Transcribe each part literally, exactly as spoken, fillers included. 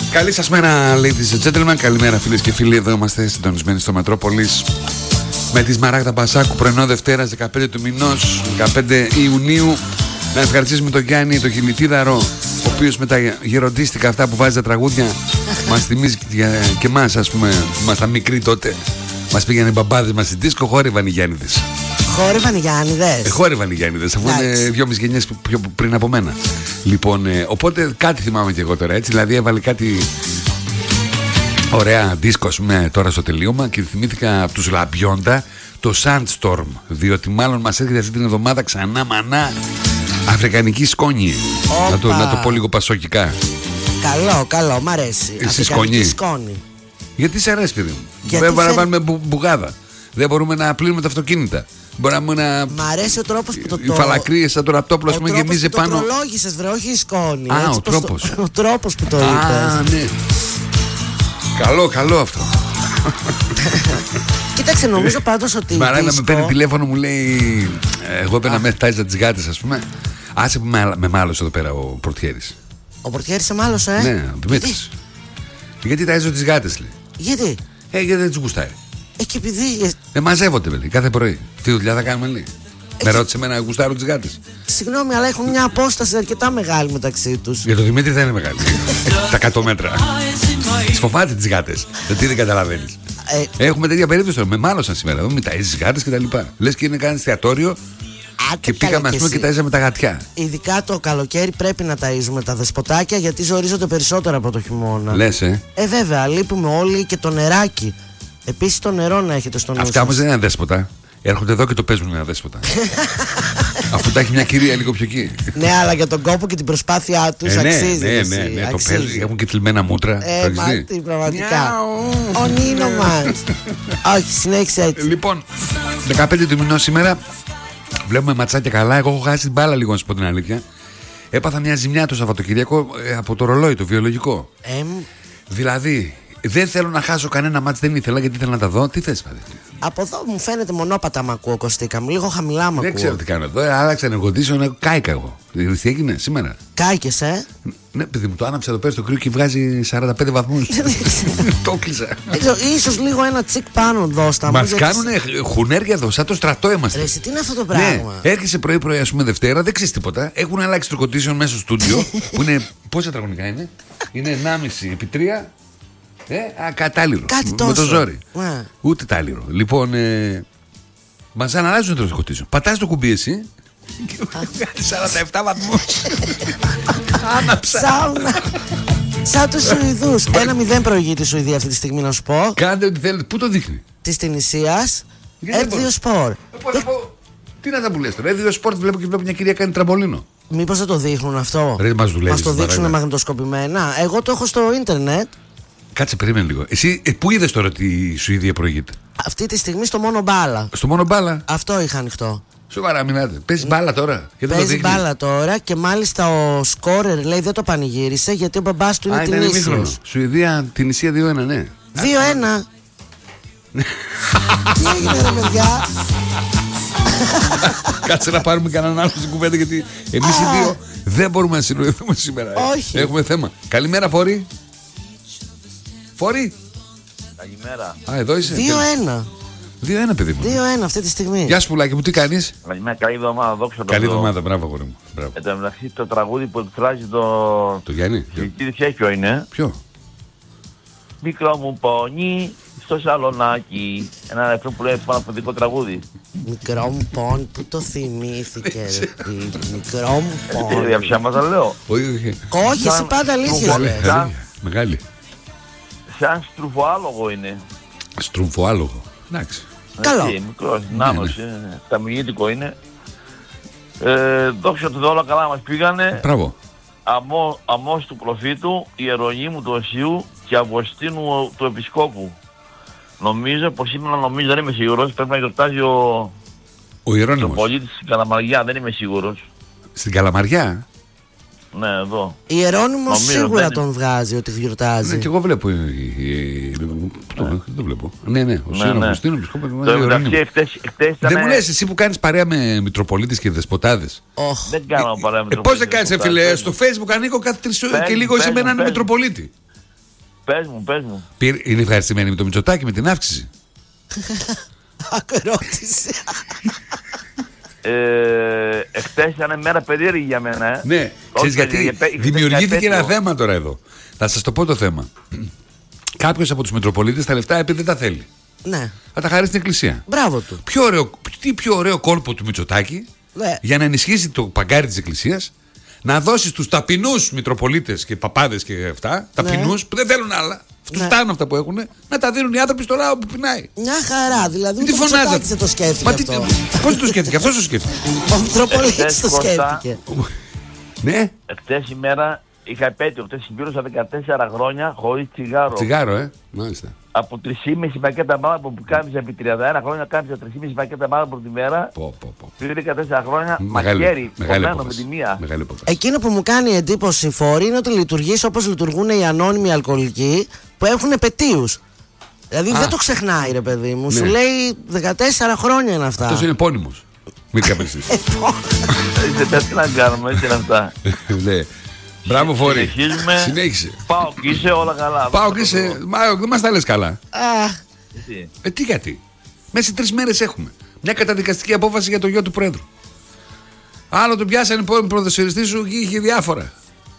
Καλή σας μέρα, ladies and gentlemen. Καλημέρα, φίλες και φίλοι. Εδώ είμαστε συντονισμένοι στο Μετρόπολης με τη Σμαράγδα Μπασάκου. Πρωινό Δευτέρας, δεκαπέντε του μηνός, δεκαπέντε Ιουνίου. Να ευχαριστήσουμε τον Γιάννη, τον Χιλιτίδαρο, ο οποίος με τα γεροντίστικα αυτά που βάζει τα τραγούδια μας θυμίζει και εμάς, ας πούμε, που ήμασταν μικροί τότε. Μας πήγαινε οι μπαμπάδες μας στη δίσκο, χόρευαν οι Γιάννηδες. Χόρευαν οι Γιάννηδες. Ε, χόρευαν οι Γιάννηδες, αφού είναι δυόμιση γενιές πιο πριν από μένα. Λοιπόν, ε, οπότε κάτι θυμάμαι και εγώ τώρα, έτσι. Δηλαδή έβαλε κάτι ωραία δίσκο, ας πούμε, τώρα στο τελείωμα και θυμήθηκα από τους Λαμπιόντα το Sandstorm. Διότι μάλλον μας έρχεται αυτή την εβδομάδα ξανά μανά αφρικανική σκόνη. Να το, να το πω λίγο πασόκικα. Καλό, καλό, μ' αρέσει. Εσύ σκόνη. σκόνη. Γιατί σε αρέσει, παιδί μου. Δεν μπορούμε να βάλουμε μπου, μπουγάδα. Δεν μπορούμε να πλύνουμε τα αυτοκίνητα. Μπορούμε να. Μ' αρέσει ο τρόπος που το το. Οι φαλακρίες σαν το ραπτόπουλο, α πούμε, γεμίζει πάνω. Το τρολόγησες, βρε, όχι η σκόνη. Α, έτσι, ο τρόπος. Το, ο τρόπος που το είπες. Α, ναι. Καλό, καλό αυτό. Κοίταξε, νομίζω πάντως ότι. Μαρά να με παίρνει τηλέφωνο, μου λέει. Εγώ έπαιρνα με τάιζα τις γάτες, ας πούμε. Άσε που με, με μάλωσε εδώ πέρα ο πορτιέρης. Ο πορτιέρης σε μάλωσε, ε. Ναι, ο Δημήτρης. Γιατί ταΐζω τις γάτες, λέει. Γιατί? Ε, γιατί δεν τους γουστάει. Ε, και επειδή. Ε, μαζεύονται, παιδί, κάθε πρωί. Τι δουλειά θα κάνουμε, λέει. Ε, με ρώτησε εμένα να γουστάρω τις γάτες. Συγγνώμη, αλλά έχουν μια απόσταση αρκετά μεγάλη μεταξύ τους. Για τον Δημήτρη δεν είναι μεγάλη. Τα εκατό μέτρα. Τις φοβάται τις γάτες. Γιατί δεν καταλαβαίνεις. Ε, Έχουμε τέτοια περίπτωση τώρα. Με μάλωσαν σήμερα εδώ, με ταΐζεις γάτες και τα λοιπά. Λες και είναι κανένα εστιατόριο. Και πήγαμε, ας πούμε, και ταΐζαμε τα γατιά. Ειδικά το καλοκαίρι πρέπει να ταΐζουμε τα δεσποτάκια, γιατί ζορίζονται περισσότερο από το χειμώνα. Λες, ε. Ε, βέβαια, λείπουμε όλοι και το νεράκι. Επίσης το νερό να έχετε στο νου. Αυτά όμως δεν είναι δέσποτα. Έρχονται εδώ και το παίζουν ένα δέσποτα. Αφού τα έχει μια κυρία λίγο πιο εκεί. Ναι, αλλά για τον κόπο και την προσπάθειά τους ε, ναι, αξίζει. Ναι, ναι, ναι, το παίζουν. Έχουν και θλιμμένα μούτρα. Ε, μα τι, πραγματικά. Ο Νίνο μας. Όχι, συνέχισε έτσι. Λοιπόν, δεκαπέντε του μηνός σήμερα. Βλέπουμε ματσάκια καλά. Εγώ έχω χάσει την μπάλα λίγο, να σου πω την αλήθεια. Έπαθα μια ζημιά το Σαββατοκύριακο ε, από το ρολόι, το βιολογικό. Ε, δηλαδή, δεν θέλω να χάσω κανένα μάτς, δεν ήθελα γιατί ήθελα να τα δω. Τι θες, padre? Από εδώ μου φαίνεται μονόπατα μ' ακούω, Κωστίκα μου. Λίγο χαμηλά μ' ακούω. Δεν ξέρω τι κάνω εδώ. Ε, άλλαξα ενεργοντήσεων, κάηκα εγώ. Τι έγινε σήμερα? Κάηκες, ε? Ναι, παιδί μου, το άναψα εδώ πέρα στο κρύο και βγάζει σαράντα πέντε βαθμούς. Το κλείσα. Ίσως λίγο ένα τσικ πάνω δώστα. Μας κάνουνε χουνέρια εδώ, σαν το στρατό είμαστε. Ρε, εσύ, τι είναι αυτό το πράγμα? Ναι, έρχεσαι πρωί-πρωί, ας πούμε, Δευτέρα, δεν ξέρεις τίποτα. Έχουν αλλάξει το air condition μέσα στο στούντιο. Που είναι. Πόσα τετραγωνικά είναι? Είναι ενάμιση επί τρία. Ε, α, κατάλληλο. Κάτι τόσο. Με το ζόρι. Yeah. Ούτε τάλιρο. Λοιπόν, ε, μας αναλλάζουν το σκοτίζουν. Πατάς το κουμπί εσύ και βγάζει σαράντα επτά βαθμούς. Άναψα. Σάουνα. Σαν τους Σουηδούς. Ένα μηδέν προηγείται η Σουηδία αυτή τη στιγμή, να σου πω. Κάντε ό,τι θέλετε. Πού το δείχνει? Της Τινησίας. Ερ δύο Σπορ. Τι να τα που λες τώρα? Ερ δύο Σπορ βλέπω και βλέπω μια κυρία κάνει τραμπολίνο. Μήπως δεν το δείχνουν αυτό? Ρε, μας δουλεύει. Μας το δείξουν μαγνητοσκοπημένα. Εγώ το έχω στο ίντερνετ. Κάτσε, περίμενε λίγο. Εσύ ε, πού είδες τώρα ότι η Σουηδία προηγείται? Αυτή τη στιγμή στο μόνο μπάλα. Στο μόνο μπάλα? Αυτό είχα ανοιχτό. Σοβαρά, μιλάτε. Παίζει μπάλα τώρα? Παίζει μπάλα τώρα και μάλιστα ο σκόρερ λέει δεν το πανηγύρισε γιατί ο μπαμπάς του είναι Τινήσιος. Σουηδία, Τινησία δύο ένα, ναι. δύο ένα. Τι έγινε, ρε παιδιά? Κάτσε να πάρουμε κανέναν άλλο στην κουβέντα, γιατί εμείς οι δύο δεν μπορούμε να συνοηθούμε σήμερα. Όχι. Έχουμε θέμα. Καλημέρα, Φόρη. Φόρη. Καλημέρα. Α, εδώ είσαι. δύο ένα. δύο ένα, παιδί μου. δύο ένα αυτή τη στιγμή. Γεια σου, πουλάκι μου, τι κάνεις? Καλημέρα, καλή εβδομάδα, δόξα τω Θεώ. Καλή εβδομάδα, μπράβο, αγόρι μου. Εν τω μεταξύ, το τραγούδι που εκφράζει το. Το Γιάννη. Ξέρεις ποιο είναι? Ποιο? Μικρό μου πόνι στο σαλονάκι. Ένα ρεφρέν που λέει πάνω από δικό τραγούδι. Μικρό μου πόνι, που το θυμήθηκε, ρε φίλε. Μικρό μου Τι πόνι. για ψέματα λέω? Όχι, όχι. Όχι, εσύ πάντα αλήθεια λες. Μεγάλη. Σαν στρουφοάλογο είναι. Στρουφοάλογο. Εντάξει. Καλό. Μικρός, νάνος είναι. Ταμιητικό είναι. Ε, δόξα τω Θεώ, όλα καλά μας πήγανε. Μπράβο. Αμό, αμός του προφήτου, Ιερονίμου του Οσίου και Αυγοστίνου του Επισκόπου. Νομίζω πως σήμερα, νομίζω, δεν είμαι σίγουρος, πρέπει να γιορτάζει ο, ο Ιερώνυμος. Το πολίτης στην Καλαμαριά, δεν είμαι σίγουρος. Στην Καλαμαριά? Ναι, εδώ. Ιερώνυμος σίγουρα δεν... τον βγάζει ότι γιορτάζει. Ναι, και εγώ βλέπω. Δεν το βλέπω. Ναι, ναι, ο Σύνομος. Δεν μου λες εσύ που κάνεις παρέα με Μητροπολίτες και Δεσποτάδες? Δεν κάνω παρέα με Μητροπολίτες. Πώς δεν κάνεις, φίλε? Στο Facebook ανήκω κάθε τρεις και λίγο είσαι με έναν Μητροπολίτη. Πες μου, πες μου. Είναι ευχαριστημένοι με το Μητσοτάκη, με την αύξηση? Ακρότηση. Ε, εχθές ήταν μέρα περίεργη για μένα. Ε. Ναι, ξέρεις γιατί δημιουργήθηκε ένα θέμα τώρα εδώ. Θα σας το πω το θέμα. Κάποιος από τους Μητροπολίτες τα λεφτά επειδή δεν τα θέλει. Ναι. Θα τα χαρίσει στην εκκλησία. Μπράβο του. Πιο ωραίο, τι πιο ωραίο κόλπο του Μητσοτάκη, ναι, για να ενισχύσει το παγκάρι της εκκλησίας, να δώσει στους ταπεινούς Μητροπολίτες και παπάδες και αυτά, ταπεινούς, ναι, που δεν θέλουν άλλα. Τους ναι, φτάνουν αυτά που έχουν, να τα δίνουν οι άνθρωποι στο λαό που πεινάει. Μια χαρά, δηλαδή. Τι φωνάζατε? Δεν το σκέφτηκε αυτό. Πώς το σκέφτηκε, αυτός το σκέφτηκε. Ο Μητροπολίτης το σκέφτηκε. Ναι. Εχθές η μέρα είχα επέτειο, χτες συμπλήρωσα δεκατέσσερα χρόνια χωρίς τσιγάρο. Τσιγάρο, ε, μάλιστα. Από τρία και μισό πακέτα μάλαμπρο που κάμισα επί τριάντα ένα χρόνια, κάμισα τρία και μισό πακέτα μάλαμπρο τη μέρα. Πω, πω, πω. Πριν δεκατέσσερα χρόνια, μαχαίρι, κομμένο με τη μία. Εκείνο που μου κάνει εντύπωση, Φόρη, είναι ότι λειτουργείς όπως λειτουργούν οι ανώνυμοι αλκοολικοί που έχουν επετείους. Δηλαδή Α. δεν το ξεχνάει, ρε παιδί μου. Ναι. Σου λέει δεκατέσσερα χρόνια είναι αυτά. Αυτός είναι επώνυμος. Μην καπελστείς. Τι να κάνουμε, έτσι είναι αυτά. Μπράβο, Φόρη. Συνεχίζουμε. Συνέχισε. Πάω και είσαι όλα καλά. Πάω και είσαι. Μα δεν μας τα λες καλά. Α. Ε, τι γιατί. Μέσα σε τρεις μέρες έχουμε μια καταδικαστική απόφαση για το γιο του Πρόεδρου. Άλλο τον πιάσανε πρωτοσυριστή σου και είχε διάφορα.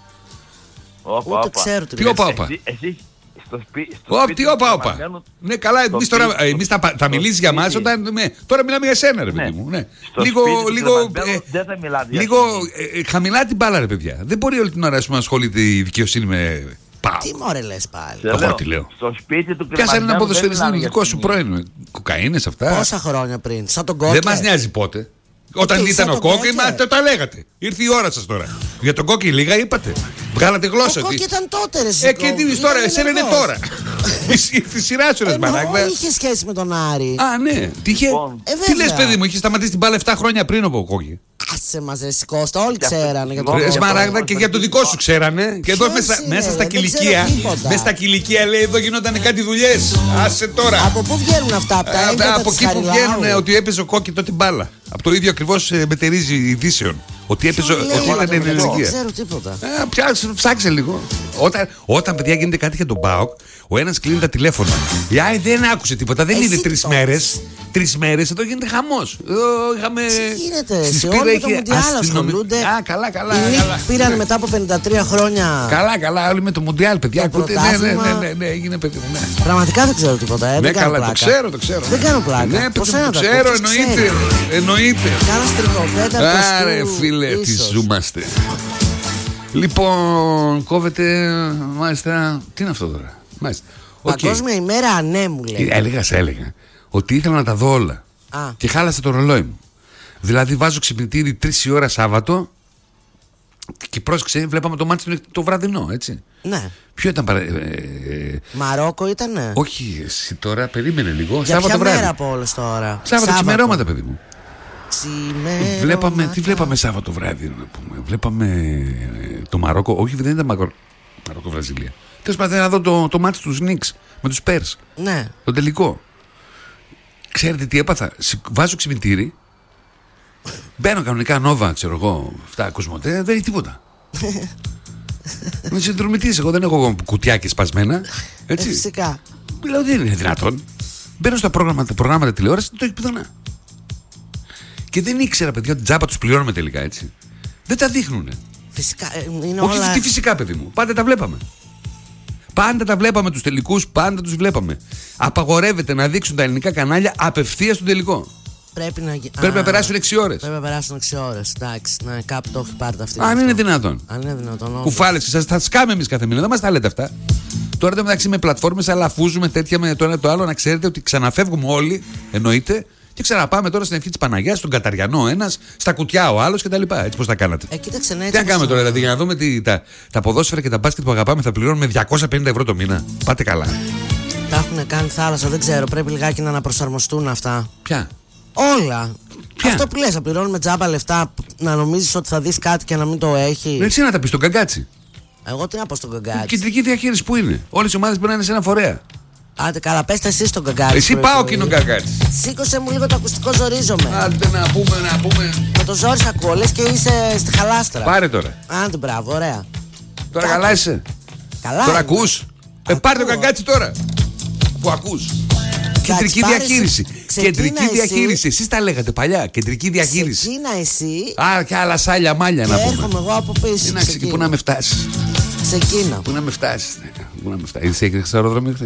Ούτε ξέρω τι όπα όπα. Στο σπίτι. Τι όπα όπα. Ναι, καλά, εμείς τώρα εμείς θα, θα μιλήσεις για μας όταν. Ναι, τώρα μιλάμε για σένα, ρε παιδί μου. Ναι. Λίγο, λίγο, ε, λίγο ε, χαμηλά την μπάλα, ρε παιδιά. Δεν μπορεί όλη την ώρα να ασχολείται η δικαιοσύνη με. Πάω. Τι μωρέ λες πάλι. Εγώ τι λέω. Στο σπίτι του πιάσανε ένα ποδοσφαιριστή δικό σου πρώην. Κουκαίνες αυτά. Πόσα χρόνια πριν. Σαν τον Κόκκι. Δεν μας νοιάζει πότε. Όταν ήταν ο Κόκκι, το τα λέγατε. Ήρθε η ώρα σας τώρα. Για τον Κόκκι λίγα είπατε. Βγάλατε γλώσσα. Ο Κόκκι ήταν τότε, ρε. Ε, και τι τώρα, εσένα είναι τώρα. Τη σειρά σου, ρε Μαράγδα. Είχε σχέση με τον Άρη. Α, ναι. Τι είχε. Τι λες, παιδί μου, είχε σταματήσει την μπάλα επτά χρόνια πριν από Κόκκι. Άσε μας, ρε Κώστα, όλοι ξέρανε για τον Κόκκι. Μαράγδα, και για το δικό σου ξέρανε. Και εδώ μέσα στα κηλικία. Μέσα στα κηλικία λέει εδώ γινόταν κάτι δουλειές. Άσε τώρα. Από πού βγαίνουν αυτά από τα από εκεί που βγαίνουν ότι έπαιζε ο Κόκκι τότε μπάλα. Από το ίδιο ακριβώς μετερίζει ειδήσεων. Ότι έπαιζε. Ότι ήταν ενεργεία. Δεν ξέρω τίποτα. Ψάξε λίγο. Όταν, όταν παιδιά γίνεται κάτι για τον ΠΑΟΚ, ο ένας κλείνει τα τηλέφωνα. Η Άι δεν άκουσε τίποτα. Δεν είναι τρεις μέρες. Τρεις μέρες εδώ γίνεται χαμός. Είχαμε. Τι γίνεται, σε όλο το Μουντιάλ ασχολούνται. Α, καλά, καλά. Πήραν μετά από πενήντα τρία χρόνια. Καλά, καλά, όλοι με το Μουντιάλ, παιδιά. Ναι, ναι, ναι, ναι, έγινε παιδί μου. Πραγματικά δεν ξέρω τίποτα. Ναι, καλά, το ξέρω, το ξέρω. Δεν κάνω πλάκα. Ναι, το ξέρω, εννοείται. Εννοείται. Κάνα τριχοπέτα. Άρε, φίλε, τι ζούμαστε. Λοιπόν, κόβεται. Μάλιστα. Τι είναι αυτό τώρα. Μάλιστα. Παγκόσμια ημέρα ανέμου, λέει. Έλεγα, σε έλεγα ότι ήθελα να τα δω όλα. Α. Και χάλασε το ρολόι μου. Δηλαδή, βάζω ξυπνητήρι τρεις η ώρα Σάββατο. Και πρόσεξε, βλέπαμε το μάτι το βραδινό, έτσι. Ναι. Ποιο ήταν παρα... ε, Μαρόκο ήτανε. Όχι, εσύ τώρα περίμενε λίγο. Για Σάββατο ποια βράδυ. μέρα από όλες τώρα. Σάββατο ξημερώματα, παιδί μου. Ξημερώματα. Βλέπαμε, τι βλέπαμε Σάββατο βράδυ, να πούμε. Βλέπαμε το Μαρόκο. Όχι, δεν ήταν Μαρόκο, Μαρόκο Βραζιλία. Τέλος πάντων, να δω το, το μάτι του Νίξ με τους Πέρς. Ναι. Το τελικό. Ξέρετε τι έπαθα. Βάζω ξυπνητήρι. Μπαίνω κανονικά Νόβα, ξέρω εγώ. Αυτά Κοσμοτέ, δεν έχει τίποτα. Με συνδρομητής, εγώ δεν έχω κουτιά και σπασμένα. Έτσι. Ε, φυσικά. Λέω δεν είναι δυνατόν. Μπαίνω στα προγράμματα, προγράμματα τηλεόραση, το έχει πουθενά. Και δεν ήξερα, παιδιά, ότι τζάπα τους πληρώνουμε τελικά, έτσι. Δεν τα δείχνουνε. Φυσικά. Είναι Όχι, όλα... τι φυσικά, παιδί μου. Πάντα τα βλέπαμε. Πάντα τα βλέπαμε τους τελικούς, πάντα τους βλέπαμε. Απαγορεύεται να δείξουν τα ελληνικά κανάλια απευθείας στον τελικό. Πρέπει να, πρέπει να περάσουν έξι ώρες. Πρέπει να περάσουν έξι ώρες. Εντάξει, ναι, κάπου το έχει πάρει αυτή. Αν είναι δυνατόν. Αν είναι δυνατόν. Κουφάλες, σας τα σκάμε εμείς κάθε μήνα. Δεν μας τα λέτε αυτά. Τώρα το μεταξύ με πλατφόρμες αλαφούζουμε τέτοια με το ένα το άλλο. Να ξέρετε ότι ξαναφεύγουμε όλοι, εννοείται. Και ξαναπάμε τώρα στην ευχή της Παναγιάς, στον Καταριανό ένας, στα κουτιά ο άλλος κτλ. Έτσι πώς τα κάνατε. Ε, κοίταξε, ναι, τι να κάνουμε τώρα, δηλαδή, για να δούμε τι, τα, τα ποδόσφαιρα και τα μπάσκετ που αγαπάμε θα πληρώνουμε διακόσια πενήντα ευρώ το μήνα. Πάτε καλά. Τα έχουν κάνει θάλασσα, δεν ξέρω. Πρέπει λιγάκι να αναπροσαρμοστούν αυτά. Ποια? Όλα. Ποια? Αυτό που λες, να πληρώνουμε τζάμπα λεφτά, να νομίζεις ότι θα δεις κάτι και να μην το έχει. Έτσι να τα πεις, τον Καγκάτσι. Εγώ τι να πω στον Καγκάτσι. Η κεντρική διαχείριση που είναι. Όλες οι ομάδες πρέπει να είναι σε ένα φορέα. Άντε καλά, πες τα εσύ στον Καγκάτσι. Εσύ πάω και είναι ο Καγκάτσι. Σήκωσε μου λίγο το ακουστικό, ζορίζομαι. Άντε να πούμε, να πούμε. Με το ζόρι ακούω, λες και είσαι στη χαλάστρα. Πάρε τώρα. Άντε μπράβο, ωραία. Τώρα Κά... καλά είσαι. Καλά. Τώρα ακούς. Ε, πάρε το καγκάτσι τώρα που ακούς. Κεντρική διαχείριση. Κεντρική διαχείριση. Εσείς τα λέγατε παλιά. Κεντρική διαχείριση. Ξεκίνα εσύ. Α, και άλλα σάλια μάλια να πούμε. Έρχομαι εγώ από πίσω. Πού να με φτάσεις. Ξεκίνα. Πού να με φτάσεις. Πού να με φτάσεις. Είσαι στο αεροδρόμιο.